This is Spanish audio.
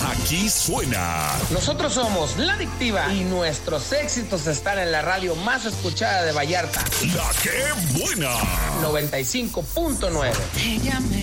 Aquí suena. Nosotros somos La Adictiva y nuestros éxitos están en la radio más escuchada de Vallarta. La que buena. 95.9.